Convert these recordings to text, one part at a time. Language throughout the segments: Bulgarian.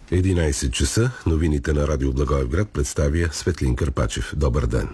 11 часа. Новините на Радио Благоевград представя Светлин Карпачев. Добър ден.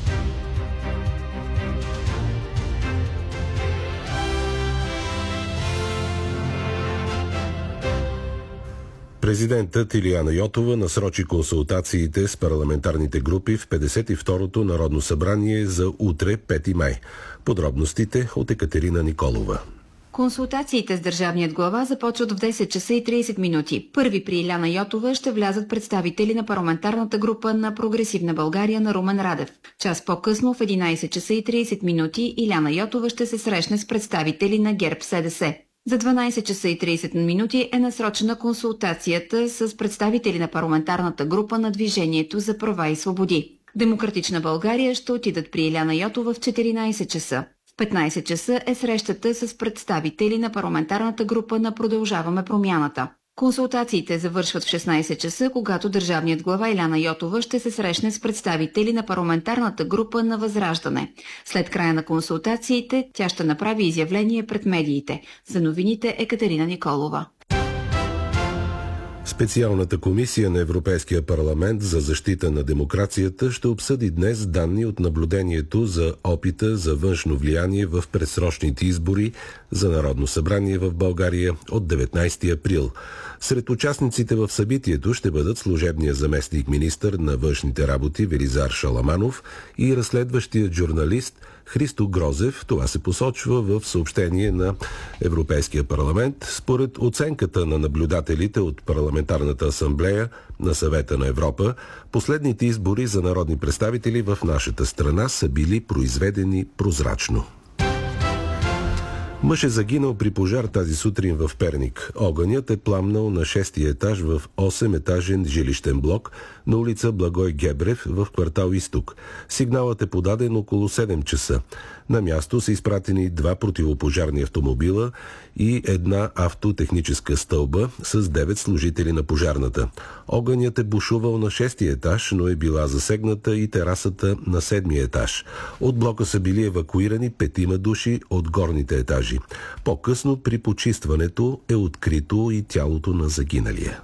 Президентът Илияна Йотова насрочи консултациите с парламентарните групи в 52-то Народно събрание за утре, 5 май. Подробностите от Екатерина Николова. Консултациите с държавният глава започват в 10 часа и 30 минути. Първи при Илияна Йотова ще влязат представители на парламентарната група на Прогресивна България на Румен Радев. Час по-късно в 11 часа и 30 минути Илияна Йотова ще се срещне с представители на ГЕРБ-СДС. За 12 часа и 30 минути е насрочена консултацията с представители на парламентарната група на Движението за права и свободи. Демократична България ще отидат при Илияна Йотова в 14 часа. В 15 часа е срещата с представители на парламентарната група на Продължаваме промяната. Консултациите завършват в 16 часа, когато държавният глава Илияна Йотова ще се срещне с представители на парламентарната група на Възраждане. След края на консултациите тя ще направи изявление пред медиите. За новините Екатерина Николова. Специалната комисия на Европейския парламент за защита на демокрацията ще обсъди днес данни от наблюдението за опита за външно влияние в предсрочните избори за Народно събрание в България от 19 април. Сред участниците в събитието ще бъдат служебният заместник-министър на външните работи Велизар Шаламанов и разследващият журналист Христо Грозев. Това се посочва в съобщение на Европейския парламент. Според оценката на наблюдателите от Парламентарната асамблея на Съвета на Европа, последните избори за народни представители в нашата страна са били произведени прозрачно. Мъж е загинал при пожар тази сутрин в Перник. Огънят е пламнал на 6-ти етаж в 8-етажен жилищен блок на улица Благой Гебрев в квартал Изток. Сигналът е подаден около 7 часа. На място са изпратени 2 противопожарни автомобила и една автотехническа стълба с 9 служители на пожарната. Огънят е бушувал на 6-ти етаж, но е била засегната и терасата на 7-ми етаж. От блока са били евакуирани 5 души от горните етажи. По-късно при почистването е открито и тялото на загиналия.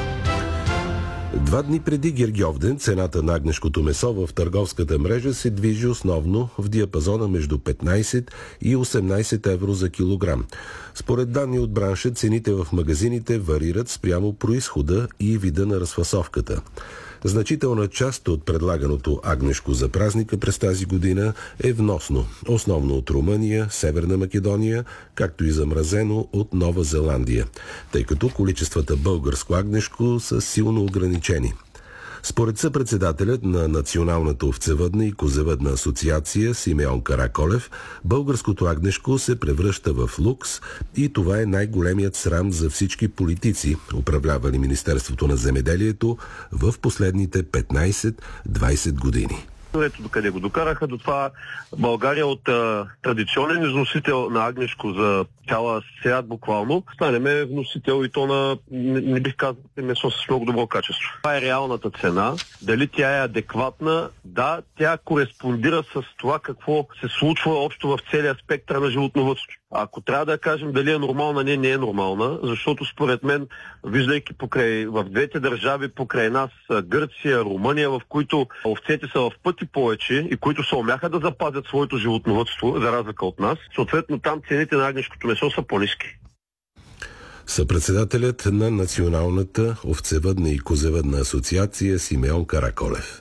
2 дни преди Гергьовден цената на агнешкото месо в търговската мрежа се движи основно в диапазона между 15 и 18 евро за килограм. Според данни от бранша, цените в магазините варират спрямо произхода и вида на разфасовката. Значителна част от предлаганото агнешко за празника през тази година е вносно, основно от Румъния, Северна Македония, както и замразено от Нова Зеландия, тъй като количествата българско агнешко са силно ограничени. Според съпредседателят на Националната овцевъдна и козевъдна асоциация Симеон Караколев, българското агнешко се превръща в лукс и това е най-големият срам за всички политици, управлявали Министерството на земеделието в последните 15-20 години. Ето докъде го докараха до това България от традиционен износител на агнешко за цяла свят буквално, станеме вносител и то на, не бих казал, месо с много добро качество. Това е реалната цена. Дали тя е адекватна? Да, тя кореспондира с това какво се случва общо в целия спектър на животновъдството. Ако трябва да кажем дали е нормална, не е нормална, защото според мен, виждайки в двете държави покрай нас, Гърция, Румъния, в които овцете са в пъти повече и които се умяха да запазят своето животновъдство, за разлика от нас, съответно там цените на агнешкото месо са по-ниски. Съпредседателят на Националната овцевъдна и козевъдна асоциация Симеон Караколев.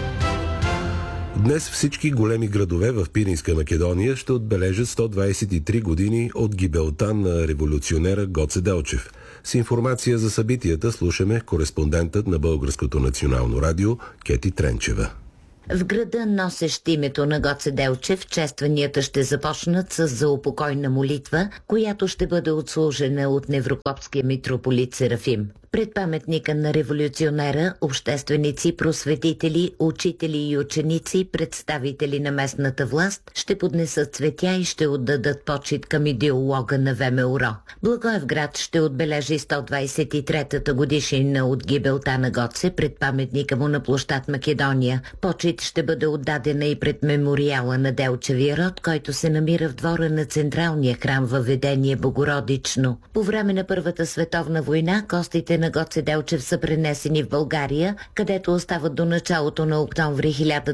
Днес всички големи градове в Пиринска Македония ще отбележат 123 години от гибелта на революционера Гоце Делчев. С информация за събитията слушаме кореспондентът на Българското национално радио Кети Тренчева. В града, носещ името на Гоце Делчев, честванията ще започнат с заупокойна молитва, която ще бъде отслужена от неврокопския митрополит Серафим. Пред паметника на революционера, общественици, просветители, учители и ученици, представители на местната власт ще поднесат цветя и ще отдадат почит към идеолога на ВМРО. Благоевград ще отбележи 123-та годишнина от гибелта на Гоце пред паметника му на площад Македония. Почит памет ще бъде отдадена и пред мемориала на Делчевия род, който се намира в двора на централния храм във Ведение Богородично. По време на Първата световна война костите на Гоце Делчев са пренесени в България, където остават до началото на октомври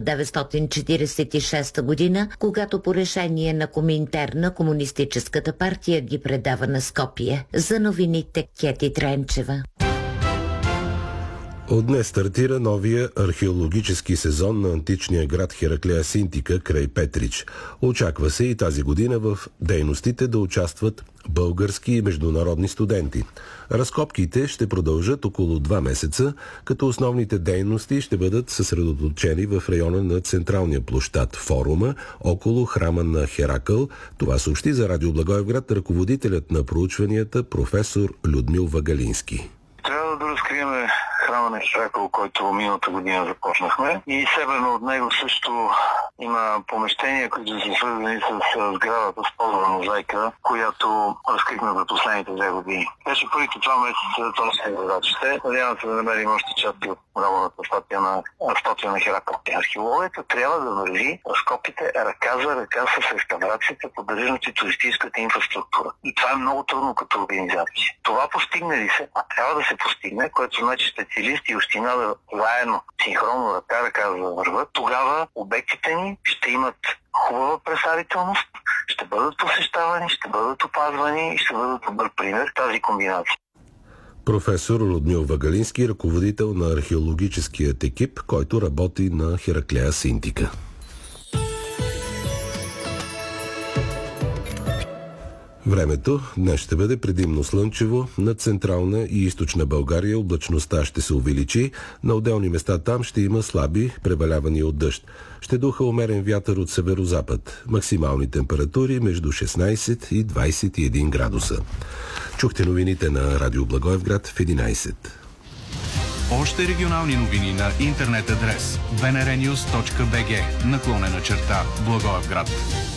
1946 година, когато по решение на Коминтерна Комунистическата партия ги предава на Скопие. За новините Кети Тренчева. От днес стартира новия археологически сезон на античния град Хераклея Синтика край Петрич. Очаква се и тази година в дейностите да участват български и международни студенти. Разкопките ще продължат около 2 месеца, като основните дейности ще бъдат съсредоточени в района на централния площад Форума, около храма на Херакъл. Това съобщи за Радио Благоевград ръководителят на проучванията професор Людмил Вагалински. Трябва да разкрием храма на Херакъл, който миналата година започнахме. И северно от него също има помещения, които са свързани с сградата с ползва мозайка, която разкрихме за последните 2 години. Беше първите 2 месеца точно задачите. Надявам се да намерим още части от работната статуя на Херакъл. Археологията трябва да върви разкопите ръка за ръка с реставрацията, поддържането и туристическата инфраструктура. И това е много трудно като организация. Това постигне ли се? А трябва да се постигне, което значи специалисти и община да заедно, синхронно ръка да върват. Тогава обектите ни ще имат хубава представителност, ще бъдат посещавани, ще бъдат опазвани и ще бъдат добър пример тази комбинация. Професор Людмил Вагалински, ръководител на археологическият екип, който работи на Хераклея Синтика. Времето днес ще бъде предимно слънчево. Над централна и източна България облачността ще се увеличи. На отделни места там ще има слаби превалявания от дъжд. Ще духа умерен вятър от северозапад. Максимални температури между 16 и 21 градуса. Чухте новините на Радио Благоевград в 11. Още регионални новини на интернет адрес bnrnews.bg /Благоевград.